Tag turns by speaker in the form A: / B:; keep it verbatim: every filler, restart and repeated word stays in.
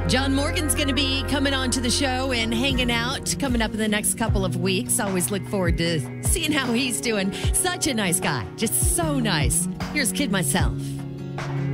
A: John Morgan's going to be coming on to the show and hanging out coming up in the next couple of weeks. Always look forward to seeing how he's doing. Such a nice guy. Just so nice. Here's Kid Myself.